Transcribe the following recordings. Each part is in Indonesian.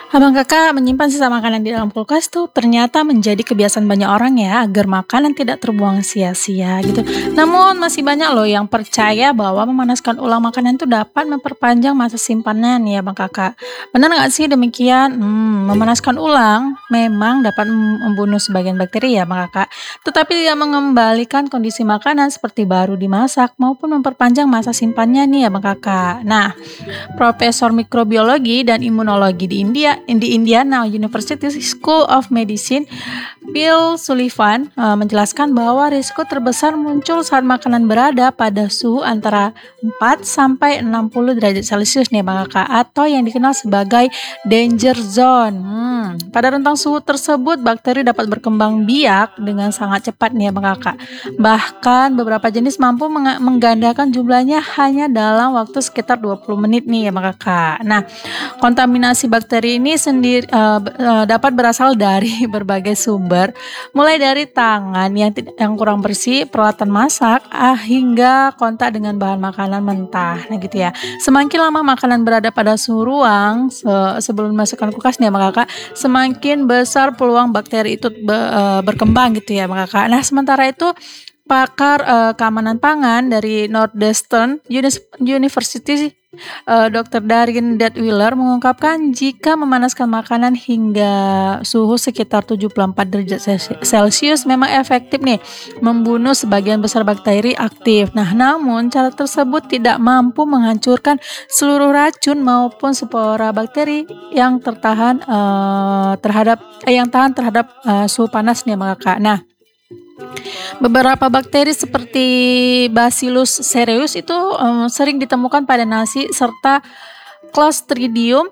Abang Kakak menyimpan sisa makanan di dalam kulkas tuh ternyata menjadi kebiasaan banyak orang ya agar makanan tidak terbuang sia-sia gitu. Namun masih banyak loh yang percaya bahwa memanaskan ulang makanan itu dapat memperpanjang masa simpannya nih ya Bang Kakak. Benar nggak sih demikian? Memanaskan ulang memang dapat membunuh sebagian bakteri ya Bang Kakak. Tetapi tidak mengembalikan kondisi makanan seperti baru dimasak maupun memperpanjang masa simpannya nih ya Bang Kakak. Nah, Profesor Mikrobiologi dan Imunologi di Indiana University School of Medicine, Bill Sullivan menjelaskan bahwa risiko terbesar muncul saat makanan berada pada suhu antara 4 sampai 60 derajat Celcius nih Bang Kakak, atau yang dikenal sebagai danger zone. Pada rentang suhu tersebut bakteri dapat berkembang biak dengan sangat cepat nih ya Bang Kakak. Bahkan beberapa jenis mampu menggandakan jumlahnya hanya dalam waktu sekitar 20 menit nih ya Bang Kakak. Nah, kontaminasi bakteri ini sendiri dapat berasal dari berbagai sumber, mulai dari tangan yang kurang bersih, peralatan masak, hingga kontak dengan bahan makanan mentah. Nah gitu ya. Semakin lama makanan berada pada suhu ruang sebelum dimasukkan kulkas nih ya Bang Kakak, semakin besar peluang bakteri itu berkembang gitu ya Bang Kakak. Nah, sementara itu pakar keamanan pangan dari Northwestern University, Dr. Darin Detwiller mengungkapkan jika memanaskan makanan hingga suhu sekitar 74 derajat Celcius memang efektif nih membunuh sebagian besar bakteri aktif. Nah, namun cara tersebut tidak mampu menghancurkan seluruh racun maupun spora bakteri yang tahan terhadap suhu panas nih Kak. Nah, beberapa bakteri seperti Bacillus cereus itu sering ditemukan pada nasi serta Clostridium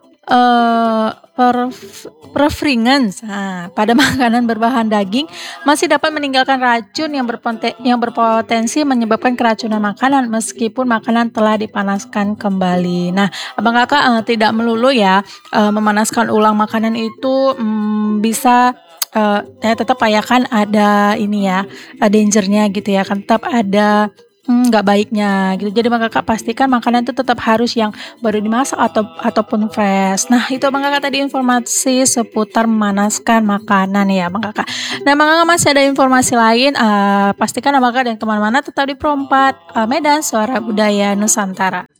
perfringens pada makanan berbahan daging masih dapat meninggalkan racun yang berpotensi menyebabkan keracunan makanan meskipun makanan telah dipanaskan kembali. Nah, Abang Kakak tidak melulu ya memanaskan ulang makanan itu bisa tetap ya kan ada ini ya, danger-nya gitu ya kan, tetap ada nggak baiknya gitu. Jadi Bang Kakak pastikan makanan itu tetap harus yang baru dimasak ataupun fresh. Nah, itu Bang Kakak tadi informasi seputar memanaskan makanan ya Bang Kakak. Nah, Bang Kakak masih ada informasi lain, pastikan Abang Kakak dan kemana-mana tetap di Pro 4 Medan Suara Budaya Nusantara.